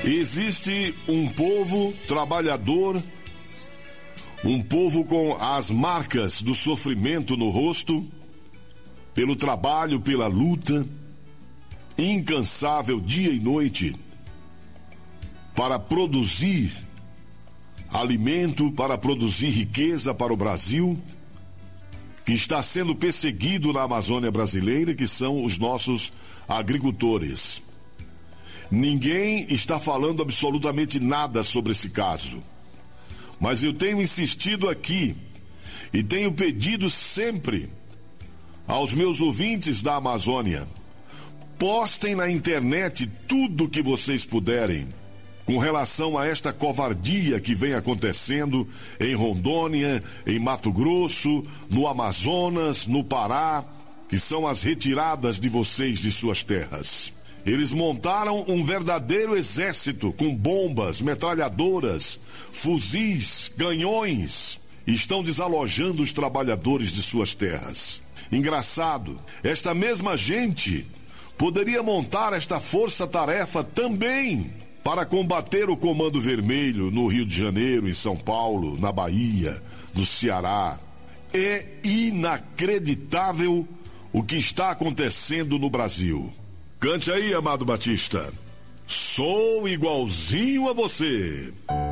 Existe um povo trabalhador, um povo com as marcas do sofrimento no rosto, pelo trabalho, pela luta, incansável dia e noite, para produzir alimento, para produzir riqueza para o Brasil, que está sendo perseguido na Amazônia brasileira, que são os nossos agricultores. Ninguém está falando absolutamente nada sobre esse caso. Mas eu tenho insistido aqui e tenho pedido sempre aos meus ouvintes da Amazônia: postem na internet tudo o que vocês puderem com relação a esta covardia que vem acontecendo em Rondônia, em Mato Grosso, no Amazonas, no Pará, que são as retiradas de vocês de suas terras. Eles montaram um verdadeiro exército com bombas, metralhadoras, fuzis, canhões. E estão desalojando os trabalhadores de suas terras. Engraçado, esta mesma gente poderia montar esta força-tarefa também para combater o Comando Vermelho no Rio de Janeiro, em São Paulo, na Bahia, no Ceará. É inacreditável o que está acontecendo no Brasil. Cante aí, Amado Batista. Sou igualzinho a você.